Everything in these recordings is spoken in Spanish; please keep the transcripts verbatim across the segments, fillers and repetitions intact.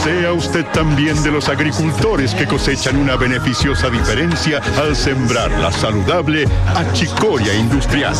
Sea usted también de los agricultores que cosechan una beneficiosa diferencia al sembrar la saludable achicoria industrial.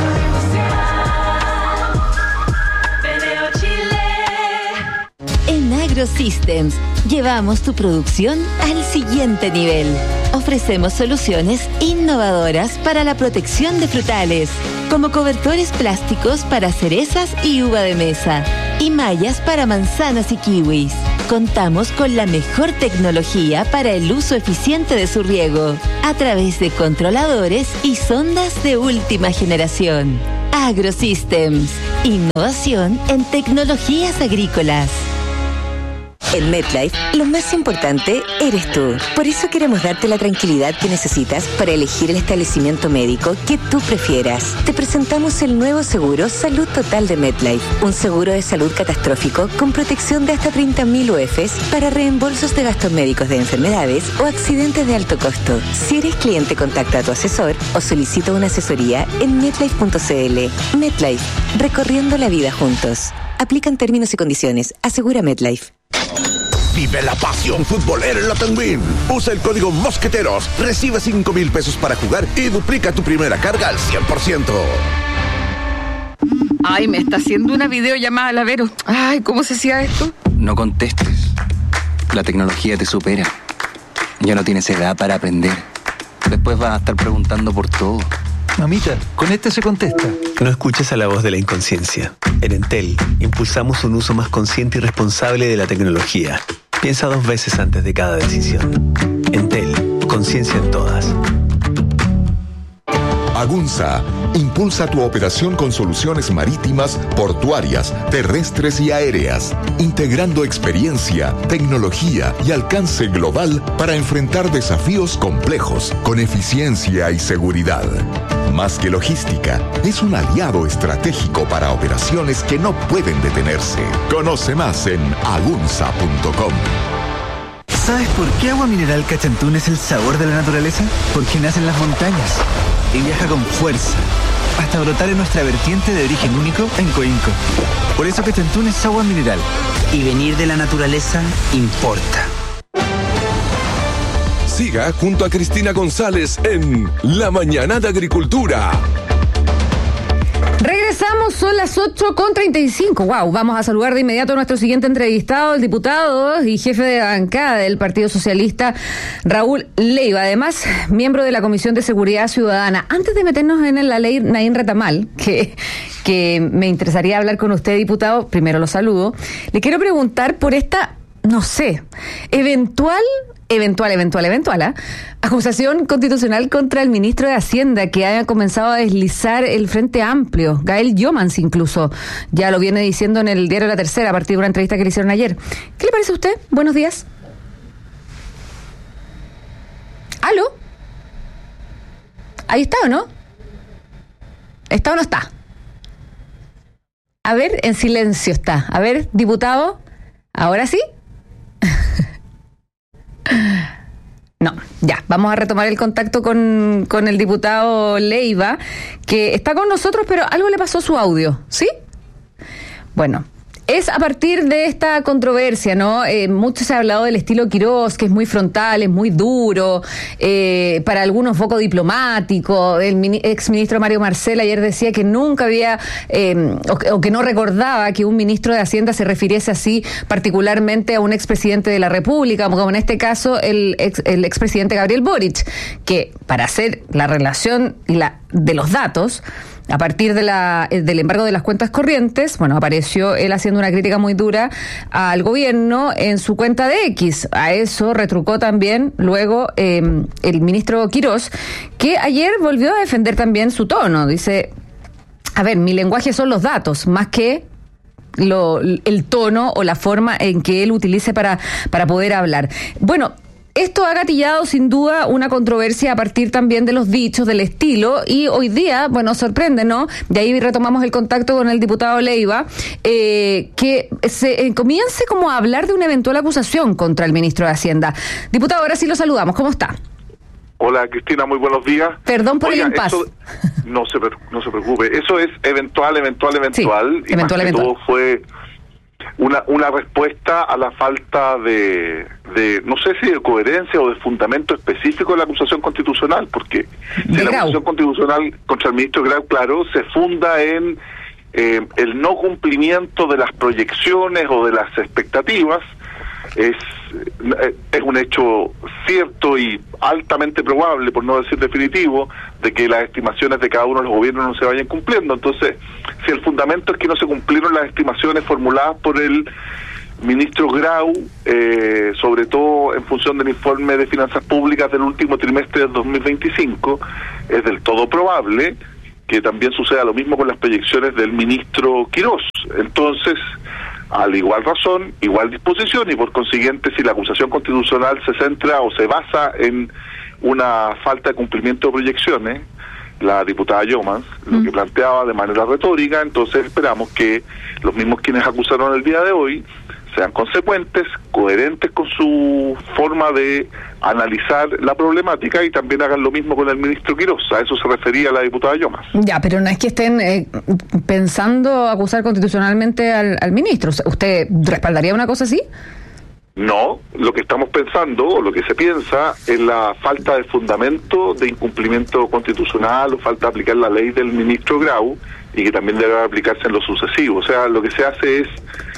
En AgroSystems llevamos tu producción al siguiente nivel. Ofrecemos soluciones innovadoras para la protección de frutales, como cobertores plásticos para cerezas y uva de mesa, y mallas para manzanas y kiwis. Contamos con la mejor tecnología para el uso eficiente de su riego, a través de controladores y sondas de última generación. AgroSystems, innovación en tecnologías agrícolas. En MetLife, lo más importante eres tú. Por eso queremos darte la tranquilidad que necesitas para elegir el establecimiento médico que tú prefieras. Te presentamos el nuevo seguro Salud Total de MetLife. Un seguro de salud catastrófico con protección de hasta treinta mil U Fs para reembolsos de gastos médicos de enfermedades o accidentes de alto costo. Si eres cliente, contacta a tu asesor o solicita una asesoría en metlife punto cl. MetLife, recorriendo la vida juntos. Aplican términos y condiciones. Asegura MetLife. Vive la pasión futbolera en la Tenguín. Usa el código Mosqueteros, recibe cinco mil pesos para jugar y duplica tu primera carga al cien por ciento. Ay, me está haciendo una videollamada al Avero. Ay, ¿cómo se hacía esto? No contestes. La tecnología te supera. Ya no tienes edad para aprender. Después vas a estar preguntando por todo. Mamita, con este se contesta. No escuches a la voz de la inconsciencia. En Entel, impulsamos un uso más consciente y responsable de la tecnología. Piensa dos veces antes de cada decisión. Entel, conciencia en todas. Agunza impulsa tu operación con soluciones marítimas, portuarias, terrestres y aéreas, integrando experiencia, tecnología y alcance global para enfrentar desafíos complejos con eficiencia y seguridad. Más que logística, es un aliado estratégico para operaciones que no pueden detenerse. Conoce más en agunza punto com. ¿Sabes por qué Agua Mineral Cachantún es el sabor de la naturaleza? Porque nace en las montañas y viaja con fuerza hasta brotar en nuestra vertiente de origen único en Coinco. Por eso Cachantún es agua mineral. Y venir de la naturaleza importa. Siga junto a Cristina González en La Mañana de Agricultura. Regresamos, son las ocho con treinta y cinco. Wow, vamos a saludar de inmediato a nuestro siguiente entrevistado, el diputado y jefe de bancada del Partido Socialista, Raúl Leiva, además miembro de la Comisión de Seguridad Ciudadana. Antes de meternos en la ley Naín Retamal, que, que me interesaría hablar con usted, diputado, primero lo saludo, le quiero preguntar por esta, no sé, eventual... eventual, eventual, eventual, ¿eh? acusación constitucional contra el ministro de Hacienda, que haya comenzado a deslizar el Frente Amplio. Gael Jomans incluso ya lo viene diciendo en el diario La Tercera a partir de una entrevista que le hicieron ayer. ¿Qué le parece a usted? Buenos días. ¿Aló? ¿Ahí está o no? ¿Está o no está? A ver, en silencio está. A ver, diputado, ¿ahora sí? No, ya, vamos a retomar el contacto con, con el diputado Leiva, que está con nosotros, pero algo le pasó a su audio, ¿sí? Bueno, es a partir de esta controversia, ¿no? Eh, mucho se ha hablado del estilo Quirós, que es muy frontal, es muy duro, eh, para algunos poco diplomático. El mini, exministro Mario Marcel ayer decía que nunca había, eh, o, o que no recordaba que un ministro de Hacienda se refiriese así particularmente a un expresidente de la República, como en este caso el, ex, el expresidente Gabriel Boric, que para hacer la relación y la de los datos, a partir de la, del embargo de las cuentas corrientes, bueno, apareció él haciendo una crítica muy dura al gobierno en su cuenta de X. A eso retrucó también luego eh, el ministro Quirós, que ayer volvió a defender también su tono. Dice, a ver, mi lenguaje son los datos, más que lo, el tono o la forma en que él utilice para, para poder hablar. Bueno, esto ha gatillado sin duda una controversia a partir también de los dichos, del estilo, y hoy día, bueno, sorprende, ¿no? De ahí retomamos el contacto con el diputado Leiva, eh, que se eh, comience como a hablar de una eventual acusación contra el ministro de Hacienda. Diputado, ahora sí lo saludamos, ¿cómo está? Hola, Cristina, muy buenos días. Perdón por Oiga, el impasse. Eso, no, se, no se preocupe, eso es eventual, eventual, eventual, sí, y eventual, más que eventual. todo fue... una una respuesta a la falta de, de, no sé si de coherencia o de fundamento específico de la acusación constitucional, porque si la acusación constitucional contra el ministro Grau, claro, se funda en eh, el no cumplimiento de las proyecciones o de las expectativas, es es un hecho cierto y altamente probable, por no decir definitivo, de que las estimaciones de cada uno de los gobiernos no se vayan cumpliendo. Entonces, si el fundamento es que no se cumplieron las estimaciones formuladas por el ministro Grau, eh, sobre todo en función del informe de finanzas públicas del último trimestre del dos mil veinticinco, es del todo probable que también suceda lo mismo con las proyecciones del ministro Quirós. Entonces, al igual razón, igual disposición, y por consiguiente, si la acusación constitucional se centra o se basa en una falta de cumplimiento de proyecciones, la diputada Yomans lo mm. que planteaba de manera retórica, entonces esperamos que los mismos quienes acusaron el día de hoy sean consecuentes, coherentes con su forma de analizar la problemática y también hagan lo mismo con el ministro Quirós. A eso se refería la diputada Yomans. Ya, pero no es que estén eh, pensando acusar constitucionalmente al, al ministro. ¿Usted respaldaría una cosa así? No, lo que estamos pensando, o lo que se piensa, es la falta de fundamento de incumplimiento constitucional o falta de aplicar la ley del ministro Grau y que también debe aplicarse en lo sucesivo. O sea, lo que se hace es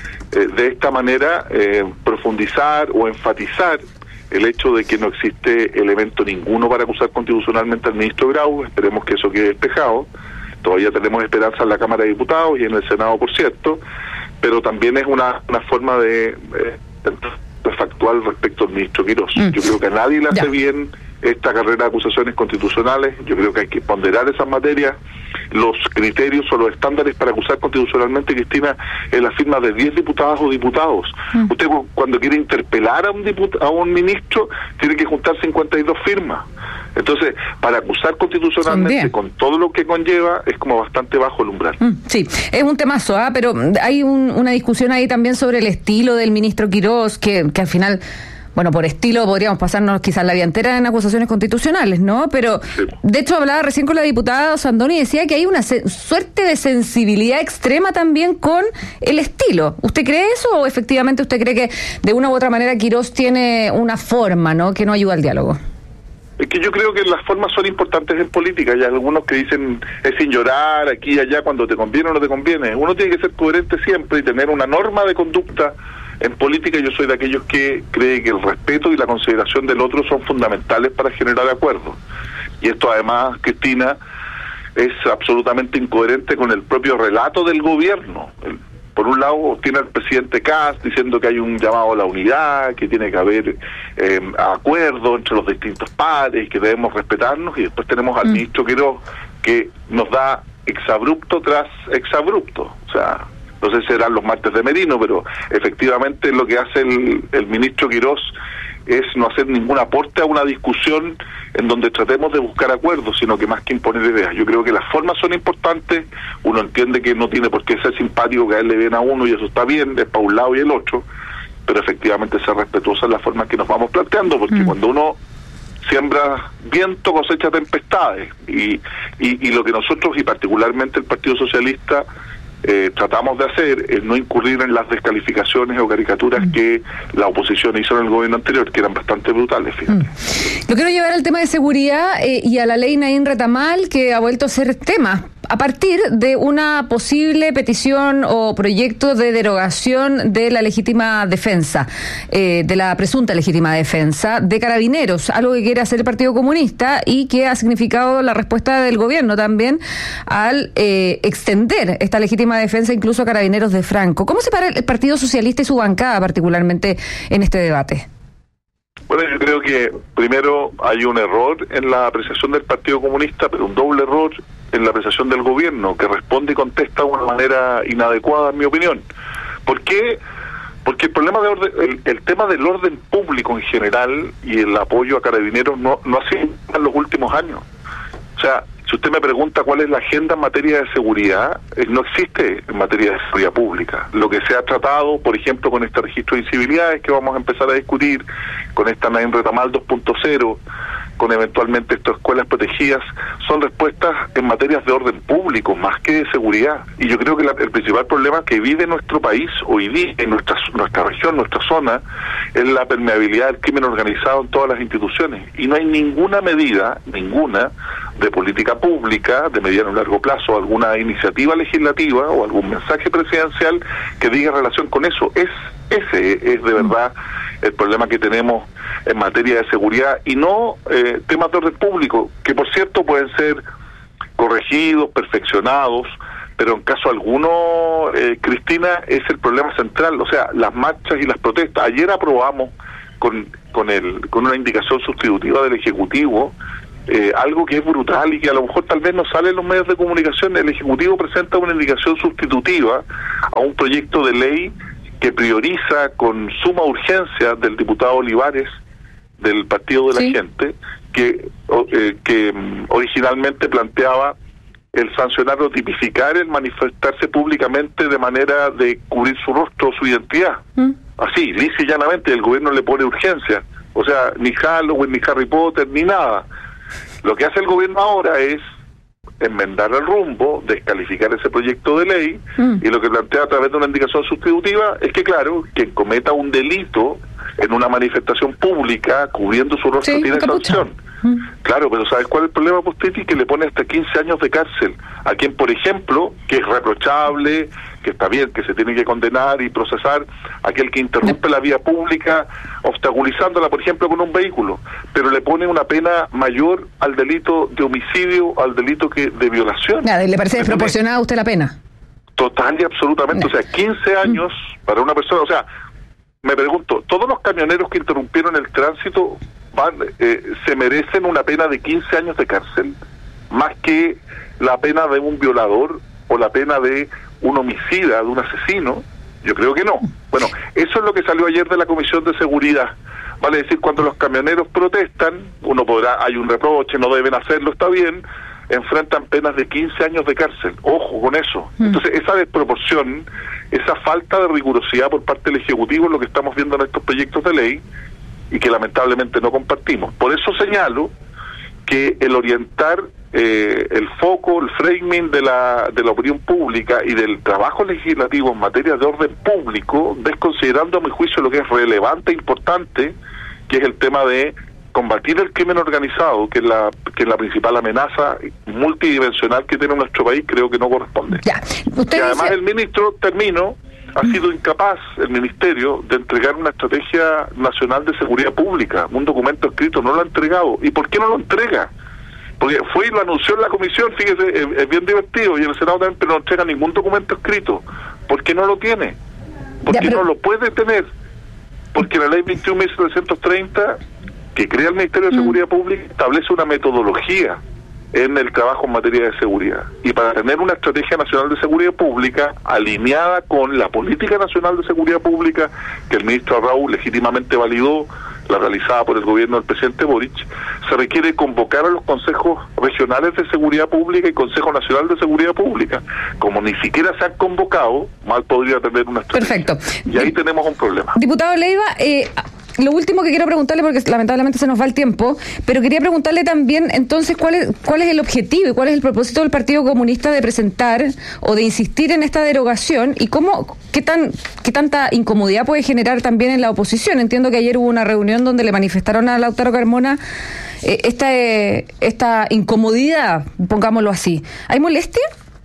de esta manera eh, profundizar o enfatizar el hecho de que no existe elemento ninguno para acusar constitucionalmente al ministro Grau. Esperemos que eso quede despejado. Todavía tenemos esperanza en la Cámara de Diputados y en el Senado, por cierto, pero también es una, una forma de, eh, de factual respecto al ministro Quirós. Mm. Yo creo que a nadie le hace ya. bien esta carrera de acusaciones constitucionales. Yo creo que hay que ponderar esas materias. Los criterios o los estándares para acusar constitucionalmente, Cristina, es la firma de diez diputadas o diputados. Mm. Usted cuando quiere interpelar a un diput- a un ministro, tiene que juntar cincuenta y dos firmas. Entonces, para acusar constitucionalmente con todo lo que conlleva, es como bastante bajo el umbral. Mm, sí, es un temazo, ¿ah? Pero hay un, una discusión ahí también sobre el estilo del ministro Quirós, que, que al final... Bueno, por estilo podríamos pasarnos quizás la vida entera en acusaciones constitucionales, ¿no? Pero, sí. De hecho, hablaba recién con la diputada Sandoni y decía que hay una se- suerte de sensibilidad extrema también con el estilo. ¿Usted cree eso o efectivamente usted cree que de una u otra manera Quirós tiene una forma, ¿no?, que no ayuda al diálogo? Es que yo creo que las formas son importantes en política. Hay algunos que dicen es sin llorar, aquí y allá, cuando te conviene o no te conviene. Uno tiene que ser coherente siempre y tener una norma de conducta. En política yo soy de aquellos que cree que el respeto y la consideración del otro son fundamentales para generar acuerdos. Y esto además, Cristina, es absolutamente incoherente con el propio relato del gobierno. El, por un lado tiene al presidente Kast diciendo que hay un llamado a la unidad, que tiene que haber eh, acuerdo entre los distintos pares, que debemos respetarnos, y después tenemos al mm. ministro Quirós que nos da exabrupto tras exabrupto. O sea... No sé si serán los martes de Merino, pero efectivamente lo que hace el, el ministro Quirós es no hacer ningún aporte a una discusión en donde tratemos de buscar acuerdos, sino que más que imponer ideas. Yo creo que las formas son importantes. Uno entiende que no tiene por qué ser simpático, caerle bien a uno, y eso está bien, es para un lado y el otro, pero efectivamente ser respetuosa en las formas que nos vamos planteando, porque mm. cuando uno siembra viento, cosecha tempestades, y, y, y lo que nosotros, y particularmente el Partido Socialista, Eh, tratamos de hacer es no incurrir en las descalificaciones o caricaturas mm. que la oposición hizo en el gobierno anterior, que eran bastante brutales, fíjate. Mm. Lo quiero llevar al tema de seguridad eh, y a la ley Naín Retamal, que ha vuelto a ser tema a partir de una posible petición o proyecto de derogación de la legítima defensa, eh, de la presunta legítima defensa de Carabineros, algo que quiere hacer el Partido Comunista y que ha significado la respuesta del gobierno también al eh, extender esta legítima defensa incluso a Carabineros de Franco. ¿Cómo se para el Partido Socialista y su bancada particularmente en este debate? Bueno, yo creo que primero hay un error en la apreciación del Partido Comunista, pero un doble error en la apreciación del gobierno, que responde y contesta de una manera inadecuada, en mi opinión. ¿Por qué? Porque el problema de orden, el, el tema del orden público en general y el apoyo a Carabineros no, no ha sido en los últimos años. O sea, si usted me pregunta cuál es la agenda en materia de seguridad, eh, no existe en materia de seguridad pública. Lo que se ha tratado, por ejemplo, con este registro de incivilidades que vamos a empezar a discutir, con esta Naín Retamal dos punto cero, con eventualmente estas escuelas protegidas, son respuestas en materias de orden público, más que de seguridad. Y yo creo que la, el principal problema que vive nuestro país hoy día, en nuestra, nuestra región, nuestra zona, es la permeabilidad del crimen organizado en todas las instituciones. Y no hay ninguna medida, ninguna, de política pública, de mediano y largo plazo, alguna iniciativa legislativa o algún mensaje presidencial que diga relación con eso. Es ese es de verdad el problema que tenemos en materia de seguridad, y no eh, temas de orden público, que por cierto pueden ser corregidos, perfeccionados, pero en caso alguno, eh, Cristina, es el problema central. O sea, las marchas y las protestas. Ayer aprobamos con con el con una indicación sustitutiva del Ejecutivo eh, algo que es brutal y que a lo mejor tal vez no sale en los medios de comunicación. El Ejecutivo presenta una indicación sustitutiva a un proyecto de ley que prioriza con suma urgencia del diputado Olivares del Partido de la sí. Gente, que eh, que um, originalmente planteaba el sancionar o tipificar el manifestarse públicamente de manera de cubrir su rostro o su identidad. ¿Mm? Así, lisa y llanamente, el gobierno le pone urgencia. O sea, ni Halloween, ni Harry Potter, ni nada. Lo que hace el gobierno ahora es enmendar el rumbo, descalificar ese proyecto de ley, mm. y lo que plantea a través de una indicación sustitutiva es que, claro, quien cometa un delito en una manifestación pública cubriendo su rostro sí, tiene sanción. Mm. Claro, pero ¿sabes cuál es el problema, Postiti? Que le pone hasta quince años de cárcel a quien, por ejemplo, que es reprochable, que está bien, que se tiene que condenar y procesar, aquel que interrumpe no. la vía pública, obstaculizándola, por ejemplo, con un vehículo, pero le pone una pena mayor al delito de homicidio, al delito que de violación. Nada, ¿le parece desproporcionada a usted la pena? Total y absolutamente, no. O sea, quince años mm. para una persona. O sea, me pregunto, ¿todos los camioneros que interrumpieron el tránsito van eh, se merecen una pena de quince años de cárcel más que la pena de un violador o la pena de un homicida, de un asesino? Yo creo que no. Bueno, eso es lo que salió ayer de la Comisión de Seguridad. Vale decir, cuando los camioneros protestan, uno podrá, hay un reproche, no deben hacerlo, está bien, enfrentan penas de quince años de cárcel. Ojo con eso. Mm. Entonces, esa desproporción, esa falta de rigurosidad por parte del Ejecutivo es lo que estamos viendo en estos proyectos de ley y que lamentablemente no compartimos. Por eso señalo que el orientar eh, el foco, el framing de la de la opinión pública y del trabajo legislativo en materia de orden público, desconsiderando a mi juicio lo que es relevante e importante, que es el tema de combatir el crimen organizado, que es la que es la principal amenaza multidimensional que tiene nuestro país, creo que no corresponde. Ya. Usted y además dice... el ministro, termino, ha sido incapaz, el ministerio, de entregar una estrategia nacional de seguridad pública, un documento escrito, no lo ha entregado. ¿Y por qué no lo entrega? Porque fue y lo anunció en la comisión, fíjese, es, es bien divertido, y en el Senado también, pero no entrega ningún documento escrito. ¿Por qué no lo tiene? ¿Por qué pero... no lo puede tener? Porque la ley veintiún mil setecientos treinta, que crea el Ministerio de Seguridad mm. Pública, establece una metodología en el trabajo en materia de seguridad. Y para tener una estrategia nacional de seguridad pública alineada con la política nacional de seguridad pública que el ministro Raúl legítimamente validó, la realizada por el gobierno del presidente Boric, se requiere convocar a los consejos regionales de seguridad pública y Consejo Nacional de Seguridad Pública. Como ni siquiera se han convocado, mal podría tener una estrategia. Perfecto. Y ahí tenemos un problema. Diputado Leiva, eh... lo último que quiero preguntarle, porque lamentablemente se nos va el tiempo, pero quería preguntarle también, entonces, ¿cuál es, cuál es el objetivo y cuál es el propósito del Partido Comunista de presentar o de insistir en esta derogación y cómo, qué tan, qué tanta incomodidad puede generar también en la oposición? Entiendo que ayer hubo una reunión donde le manifestaron a Lautaro Carmona eh, esta, eh, esta incomodidad, pongámoslo así. ¿Hay molestia?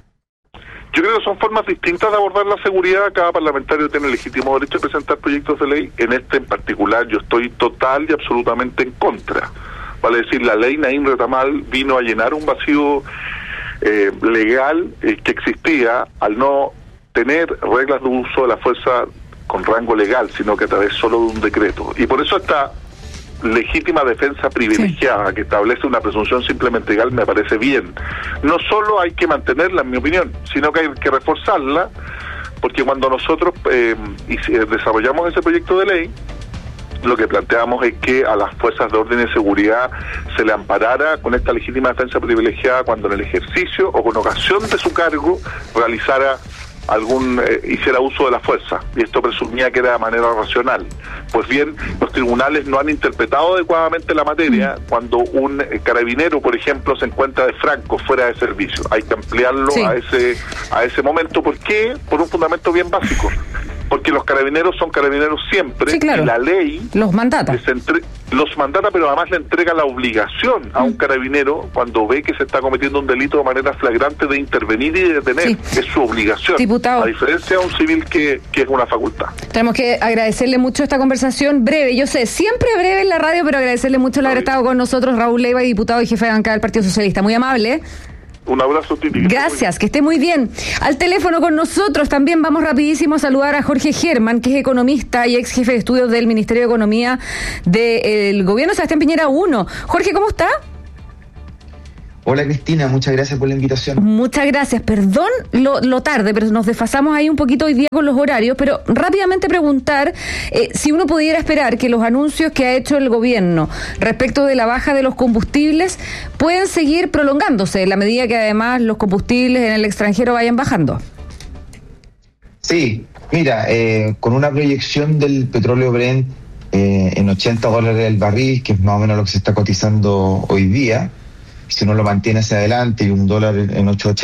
Yo creo que son formas distintas de abordar la seguridad. Cada parlamentario tiene el legítimo derecho a presentar proyectos de ley. En este en particular yo estoy total y absolutamente en contra. Vale decir, la ley Naim Retamal vino a llenar un vacío eh, legal eh, que existía al no tener reglas de uso de la fuerza con rango legal, sino que a través solo de un decreto. Y por eso esta legítima defensa privilegiada, sí, que establece una presunción simplemente legal, me parece bien. No solo hay que mantenerla, en mi opinión, sino que hay que reforzarla, porque cuando nosotros eh, desarrollamos ese proyecto de ley, lo que planteamos es que a las fuerzas de orden y seguridad se le amparara con esta legítima defensa privilegiada cuando en el ejercicio o con ocasión de su cargo realizara algún eh, hiciera uso de la fuerza, y esto presumía que era de manera racional. Pues bien, los tribunales no han interpretado adecuadamente la materia cuando un eh, carabinero, por ejemplo, se encuentra de franco fuera de servicio. Hay que ampliarlo sí. a ese a ese momento. ¿Por qué? Por un fundamento bien básico. Porque los carabineros son carabineros siempre, sí, claro. y la ley los mandata. Les entre, los mandata, pero además le entrega la obligación a un carabinero, cuando ve que se está cometiendo un delito de manera flagrante, de intervenir y de detener. Sí. Es su obligación. Diputado. A diferencia de un civil que, que es una facultad. Tenemos que agradecerle mucho esta conversación breve. Yo sé, siempre breve en la radio, pero agradecerle mucho el haber estado con nosotros, Raúl Leiva, diputado y jefe de bancada del Partido Socialista. Muy amable. Un abrazo, Titi. Gracias, que esté muy bien. Al teléfono con nosotros también vamos rapidísimo a saludar a Jorge Germán, que es economista y ex jefe de estudios del Ministerio de Economía del Gobierno Sebastián Piñera uno. Jorge, ¿cómo está? Hola Cristina, muchas gracias por la invitación. Muchas gracias, perdón lo, lo tarde, pero nos desfasamos ahí un poquito hoy día con los horarios, pero rápidamente preguntar eh, si uno pudiera esperar que los anuncios que ha hecho el gobierno respecto de la baja de los combustibles pueden seguir prolongándose en la medida que además los combustibles en el extranjero vayan bajando. Sí, mira, eh, con una proyección del petróleo Brent eh, en ochenta dólares el barril, que es más o menos lo que se está cotizando hoy día, si uno lo mantiene hacia adelante y un dólar en ocho ochenta,